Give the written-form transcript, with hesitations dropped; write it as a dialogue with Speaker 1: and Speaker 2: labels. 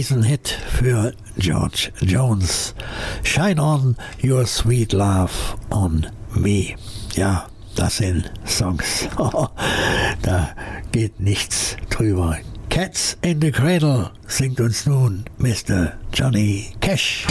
Speaker 1: Riesenhit für George Jones. Shine on your sweet love on me. Ja, das sind Songs. Da geht nichts drüber. Cats in the Cradle singt uns nun Mr. Johnny Cash.